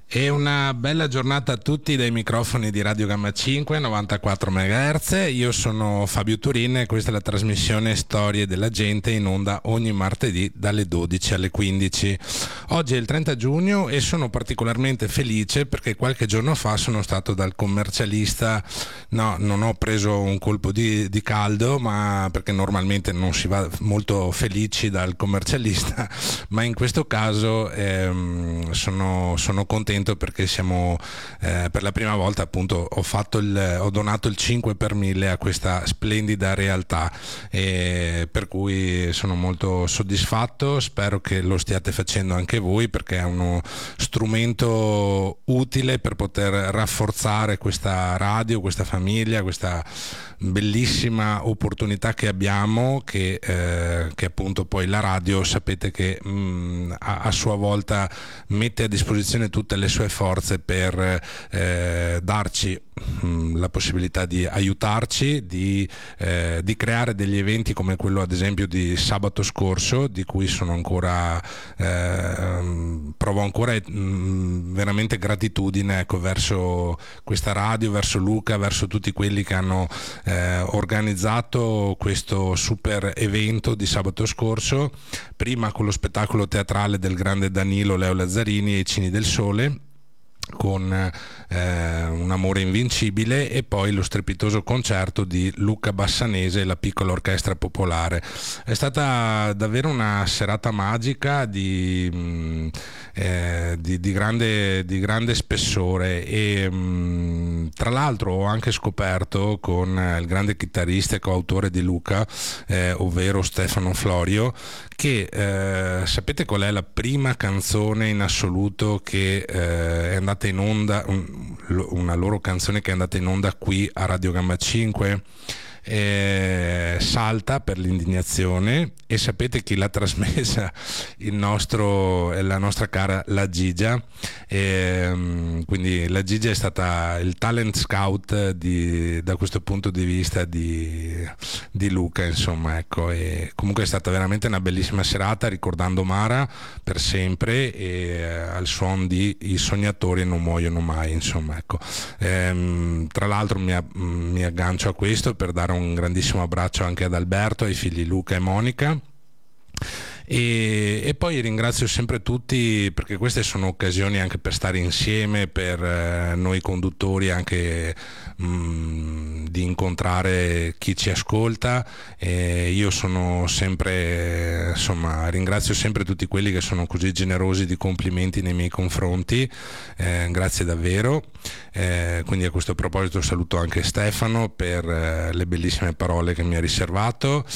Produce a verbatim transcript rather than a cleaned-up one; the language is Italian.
E una bella giornata a tutti dai microfoni di Radio Gamma cinque novantaquattro megahertz. Io sono Fabio Turin e questa è la trasmissione Storie della Gente, in onda ogni martedì dalle dodici alle quindici. Oggi è il trenta giugno e sono particolarmente felice perché qualche giorno fa sono stato dal commercialista. No, non ho preso un colpo di, di caldo, ma perché normalmente non si va molto felici dal commercialista, ma in questo caso ehm, sono, sono contento perché siamo eh, per la prima volta, appunto, ho fatto il, ho donato il cinque per mille a questa splendida realtà, e per cui sono molto soddisfatto. Spero che lo stiate facendo anche voi, perché è uno strumento utile per poter rafforzare questa radio, questa famiglia, questa bellissima opportunità che abbiamo, che, eh, che appunto poi la radio, sapete che mh, a, a sua volta mette a disposizione tutte le sue forze per eh, darci mh, la possibilità di aiutarci, di, eh, di creare degli eventi come quello ad esempio di sabato scorso, di cui sono ancora eh, provo ancora mh, veramente gratitudine, ecco, verso questa radio, verso Luca, verso tutti quelli che hanno eh, organizzato questo super evento di sabato scorso, prima con lo spettacolo teatrale del grande Danilo Leo Lazzarini e i Cini del Sole, con eh, un amore invincibile, e poi lo strepitoso concerto di Luca Bassanese e la piccola orchestra popolare. È stata davvero una serata magica di, mh, eh, di, di, grande, di grande spessore, e mh, tra l'altro ho anche scoperto con il grande chitarrista e coautore di Luca, eh, ovvero Stefano Florio, che eh, sapete qual è la prima canzone in assoluto che eh, è andata in onda, un, una loro canzone che è andata in onda qui a Radio Gamma cinque? Eh, Salta per l'indignazione. E sapete chi l'ha trasmessa? Il nostro, la nostra cara La Gigia. Eh, quindi La Gigia è stata il talent scout di, da questo punto di vista di, di Luca, insomma, ecco. E comunque è stata veramente una bellissima serata, ricordando Mara per sempre, e eh, al suono di I sognatori non muoiono mai, insomma, ecco. Eh, tra l'altro mi, mi aggancio a questo per dare un grandissimo abbraccio anche ad Alberto, ai figli Luca e Monica. E, e poi ringrazio sempre tutti, perché queste sono occasioni anche per stare insieme, per eh, noi conduttori anche mh, di incontrare chi ci ascolta. E io sono sempre, insomma, ringrazio sempre tutti quelli che sono così generosi di complimenti nei miei confronti, eh, grazie davvero. Eh, quindi a questo proposito saluto anche Stefano per eh, le bellissime parole che mi ha riservato.